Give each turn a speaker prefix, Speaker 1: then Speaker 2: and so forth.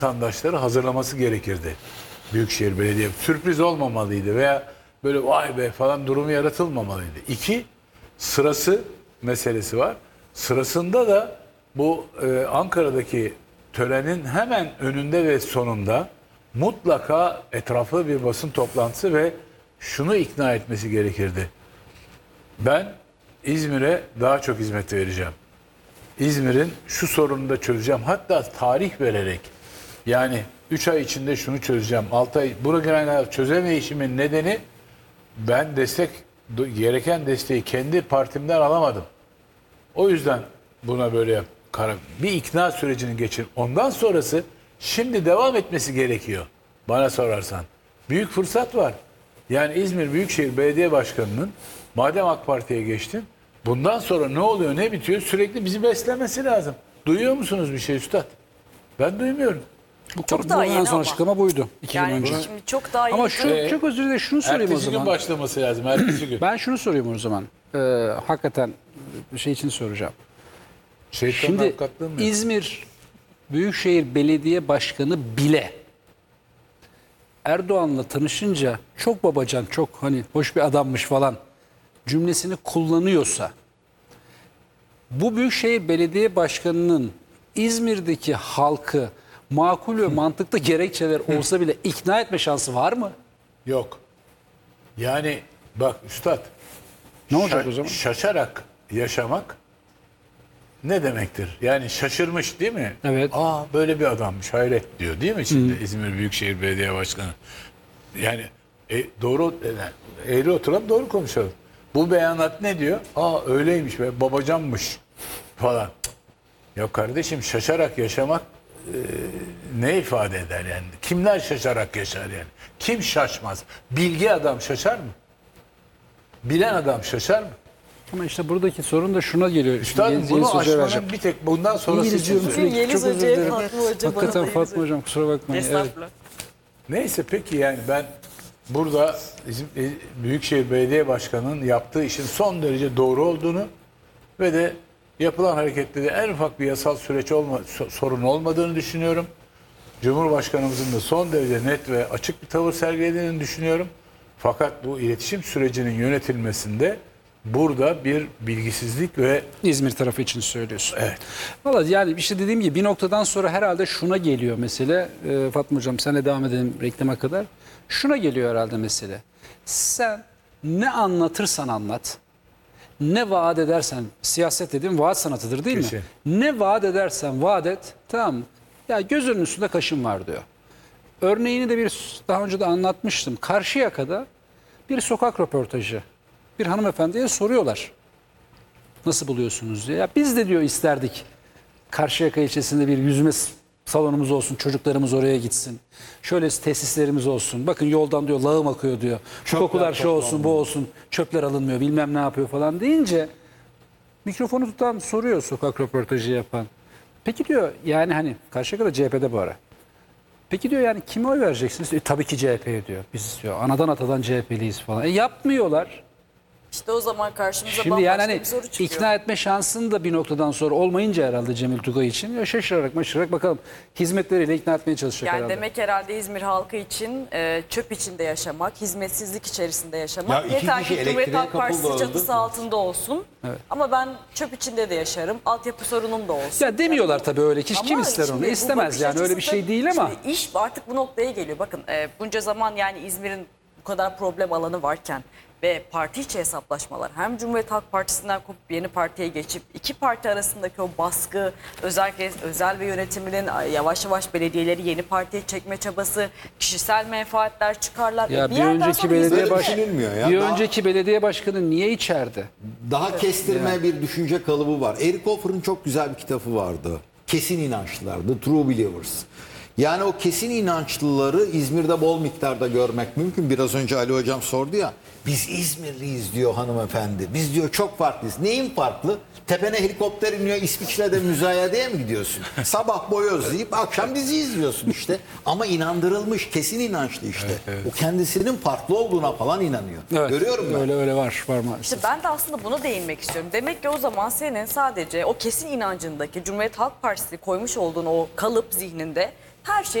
Speaker 1: vatandaşları hazırlaması gerekirdi. Büyükşehir Belediye sürpriz olmamalıydı veya böyle vay be falan durumu yaratılmamalıydı. İki, sırası meselesi var. Sırasında da bu Ankara'daki törenin hemen önünde ve sonunda mutlaka etraflı bir basın toplantısı ve şunu ikna etmesi gerekirdi. Ben İzmir'e daha çok hizmet vereceğim. İzmir'in şu sorununu da çözeceğim. Hatta tarih vererek, yani 3 ay içinde şunu çözeceğim, 6 ay bunu çözemeyişimin nedeni ben gereken desteği kendi partimden alamadım. O yüzden buna böyle bir ikna sürecini geçir. Ondan sonrası şimdi devam etmesi gerekiyor. Bana sorarsan. Büyük fırsat var. Yani İzmir Büyükşehir Belediye Başkanı'nın madem AK Parti'ye geçtin, bundan sonra ne oluyor ne bitiyor sürekli bizi beslemesi lazım. Duyuyor musunuz bir şey üstad? Ben duymuyorum.
Speaker 2: Çok daha yeni
Speaker 3: son
Speaker 2: ama.
Speaker 3: açıklama buydu. 2 gün
Speaker 2: Yani
Speaker 3: önce.
Speaker 2: şimdi çok daha yeni.
Speaker 3: Ama çok özür dilerim, şunu sorayım o
Speaker 1: Ertesi gün
Speaker 3: zaman.
Speaker 1: başlaması lazım. Ertesi gün.
Speaker 3: Ben şunu soruyorum o zaman. Hakikaten bir şey için soracağım.
Speaker 1: Şeytanın
Speaker 3: Şimdi
Speaker 1: avukatlığım yok.
Speaker 3: İzmir Büyükşehir Belediye Başkanı bile Erdoğan'la tanışınca çok babacan, çok hani hoş bir adammış falan cümlesini kullanıyorsa, bu Büyükşehir Belediye Başkanı'nın İzmir'deki halkı makul ve mantıklı gerekçeler olsa bile ikna etme şansı var mı?
Speaker 1: Yok. Yani bak üstad.
Speaker 3: Ne olacak o zaman?
Speaker 1: Şaşarak yaşamak ne demektir? Yani şaşırmış değil mi?
Speaker 3: Evet.
Speaker 1: Aa böyle bir adammış hayret diyor değil mi şimdi İzmir Büyükşehir Belediye Başkanı? Yani doğru eğri oturalım doğru konuşalım. Bu beyanat ne diyor? Aa öyleymiş be babacanmış falan. Ya kardeşim şaşarak yaşamak ne ifade eder yani? Kimler şaşarak yaşar yani? Kim şaşmaz? Bilgi adam şaşar mı? Bilen adam şaşar mı?
Speaker 3: Ama işte buradaki sorun da şuna geliyor.
Speaker 1: Üstadım
Speaker 3: Yeni
Speaker 1: bunu
Speaker 3: sözü vereceğim.
Speaker 1: aşmanın bir tek bundan sonrası
Speaker 3: İngiliz diyorum
Speaker 1: için
Speaker 3: sürekli.
Speaker 2: Yeliz
Speaker 3: Çok özür
Speaker 2: Hoca'ya
Speaker 3: dilerim.
Speaker 2: Fatma Hoca bana
Speaker 3: Hakikaten
Speaker 2: da
Speaker 3: Fatma
Speaker 2: yazıyor.
Speaker 3: Hocam kusura bakmayın. Evet.
Speaker 2: Estağfurullah.
Speaker 1: Neyse peki yani ben burada bizim Büyükşehir Belediye Başkanı'nın yaptığı işin son derece doğru olduğunu ve de yapılan harekette de en ufak bir yasal süreç sorun olmadığını düşünüyorum. Cumhurbaşkanımızın da son derece net ve açık bir tavır sergilediğini düşünüyorum. Fakat bu iletişim sürecinin yönetilmesinde burada bir bilgisizlik ve
Speaker 3: İzmir tarafı için söylüyorsun.
Speaker 1: evet.
Speaker 3: Valla yani işte dediğim gibi bir noktadan sonra herhalde şuna geliyor mesele. Fatma Hocam senle devam edelim reklama kadar. Şuna geliyor herhalde mesele. Sen ne anlatırsan anlat, ne vaat edersen, siyaset dediğim vaat sanatıdır değil
Speaker 1: Kesin.
Speaker 3: mi? Ne vaat edersen vaat et, tamam mı? Ya gözünün üstünde kaşın var diyor. Örneğini de daha önce de anlatmıştım. Karşıyaka'da bir sokak röportajı. Bir hanımefendiye soruyorlar. Nasıl buluyorsunuz diye. Ya biz de diyor isterdik. Karşıyaka ilçesinde bir yüzme salonumuz olsun. Çocuklarımız oraya gitsin. Şöyle tesislerimiz olsun. Bakın yoldan diyor lağım akıyor diyor. Şu kokular şu olsun bu olsun. Çöpler alınmıyor bilmem ne yapıyor falan deyince mikrofonu tutan soruyor sokak röportajı yapan. Peki diyor yani hani Karşıyaka'da CHP'de bu ara. Peki diyor yani kime oy vereceksiniz? Tabii ki CHP'ye diyor. Biz diyor anadan atadan CHP'liyiz falan. Yapmıyorlar.
Speaker 2: İşte o zaman karşımıza
Speaker 3: Şimdi
Speaker 2: bambaşka
Speaker 3: yani hani
Speaker 2: bir soru çıkıyor.
Speaker 3: ikna etme şansın da bir noktadan sonra olmayınca herhalde Cemil Tugay için ya şaşırarak bakalım hizmetleriyle ikna etmeye çalışacak
Speaker 2: Yani
Speaker 3: herhalde.
Speaker 2: demek herhalde İzmir halkı için çöp içinde yaşamak, hizmetsizlik içerisinde
Speaker 4: Ya
Speaker 2: yaşamak.
Speaker 4: iki
Speaker 2: Yeter
Speaker 4: kişi
Speaker 2: ki Cumhuriyet
Speaker 4: elektriğe
Speaker 2: Halk Partisi
Speaker 4: kapıldı,
Speaker 2: çatısı altında olsun.
Speaker 3: Evet.
Speaker 2: Ama ben çöp içinde de yaşarım, altyapı sorunum da olsun.
Speaker 3: Ya demiyorlar tabii öyle ki
Speaker 2: Ama
Speaker 3: kim ister
Speaker 2: şimdi
Speaker 3: onu?
Speaker 2: bu
Speaker 3: İstemez
Speaker 2: bakış
Speaker 3: yani öyle bir
Speaker 2: açısı
Speaker 3: şey
Speaker 2: da-
Speaker 3: değil ama.
Speaker 2: Şimdi iş artık bu noktaya geliyor. Bakın bunca zaman yani İzmir'in bu kadar problem alanı varken ve parti içi hesaplaşmalar hem Cumhuriyet Halk Partisi'nden kopup yeni partiye geçip iki parti arasındaki o baskı özellikle özel ve yönetiminin yavaş yavaş belediyeleri yeni partiye çekme çabası, kişisel menfaatler çıkarlar.
Speaker 3: Ya bir
Speaker 2: yerden
Speaker 3: önceki
Speaker 2: sonra
Speaker 3: belediye
Speaker 2: İzmir'de-
Speaker 4: düşünülmüyor ya.
Speaker 3: bir
Speaker 4: Daha-
Speaker 3: önceki belediye başkanı niye içeride?
Speaker 4: Daha kestirme bir düşünce kalıbı var. Eric Hoffer'ın çok güzel bir kitabı vardı. Kesin inançlılar, The True Believers. Yani o kesin inançlıları İzmir'de bol miktarda görmek mümkün. Biraz önce Ali Hocam sordu ya. Biz İzmirliyiz diyor hanımefendi. Biz diyor çok farklıyız. Neyin farklı? Tepene helikopter iniyor İsviçre'de müzayedeye mi gidiyorsun? Sabah boyoz deyip akşam dizi izliyorsun işte. Ama inandırılmış kesin inançlı işte. O kendisinin farklı olduğuna falan inanıyor.
Speaker 3: Evet,
Speaker 4: Görüyorum ben.
Speaker 3: öyle var maalesef.
Speaker 2: İşte ben de aslında buna değinmek istiyorum. Demek ki o zaman senin sadece o kesin inancındaki Cumhuriyet Halk Partisi koymuş olduğun o kalıp zihninde her şey